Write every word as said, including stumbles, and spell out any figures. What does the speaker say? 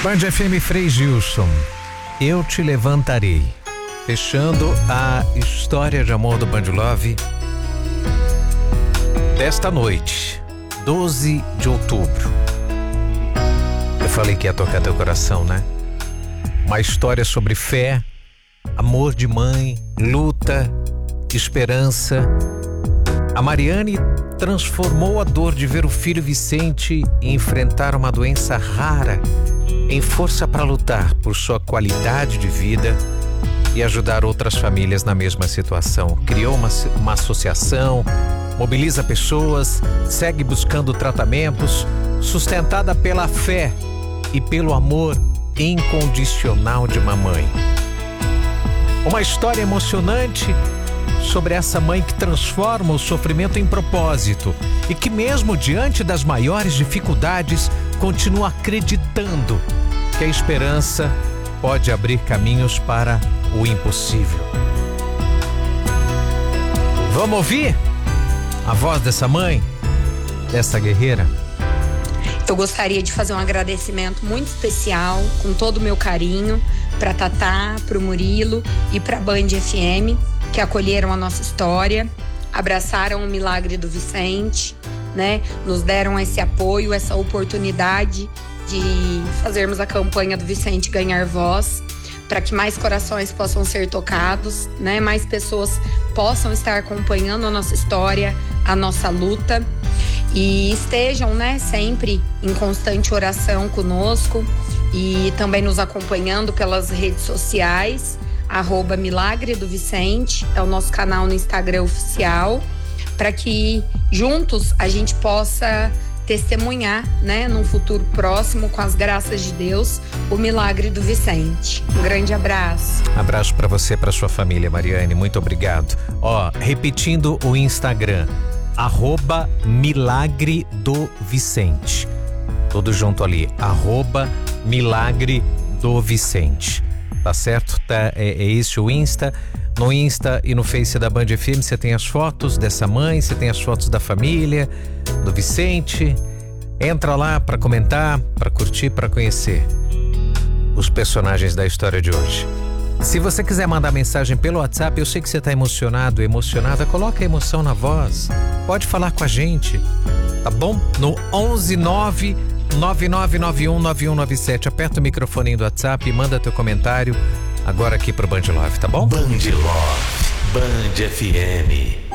Band F M Frei Gilson, Eu Te Levantarei. Fechando a história de amor do Band Love desta noite, doze de outubro. Eu falei que ia tocar teu coração, né? Uma história sobre fé, amor de mãe, luta, esperança. A Mariane transformou a dor de ver o filho Vicente enfrentar uma doença rara em força para lutar por sua qualidade de vida e ajudar outras famílias na mesma situação. Criou uma, uma associação, mobiliza pessoas, segue buscando tratamentos, sustentada pela fé e pelo amor incondicional de uma mãe. Uma história emocionante sobre essa mãe que transforma o sofrimento em propósito e que mesmo diante das maiores dificuldades continua acreditando que a esperança pode abrir caminhos para o impossível. Vamos ouvir a voz dessa mãe, dessa guerreira? Eu gostaria de fazer um agradecimento muito especial, com todo o meu carinho, para Tatá, para o Murilo e para a Band F M, que acolheram a nossa história, abraçaram o milagre do Vicente, né? Nos deram esse apoio, essa oportunidade de fazermos a campanha do Vicente ganhar voz, para que mais corações possam ser tocados, né? Mais pessoas possam estar acompanhando a nossa história, a nossa luta, e estejam, né, sempre em constante oração conosco e também nos acompanhando pelas redes sociais. Arroba Milagre do Vicente é o nosso canal no Instagram oficial, para que juntos a gente possa testemunhar, né, num futuro próximo, com as graças de Deus, o milagre do Vicente. Um grande abraço. Abraço para você e para sua família, Mariane. Muito obrigado. Ó, repetindo o Instagram, arroba Milagre do Vicente. Tudo junto ali, arroba Milagre do Vicente. Tá certo? Tá, é, é esse o Insta. No Insta e no Face da Band F M você tem as fotos dessa mãe, você tem as fotos da família, do Vicente. Entra lá para comentar, para curtir, para conhecer os personagens da história de hoje. Se você quiser mandar mensagem pelo WhatsApp, eu sei que você tá emocionado, emocionada, coloca a emoção na voz. Pode falar com a gente, tá bom? No onze nove nove nove nove um nove um nove sete. Aperta o microfone do WhatsApp e manda teu comentário agora aqui pro Band Love, tá bom? Band Love, Band F M.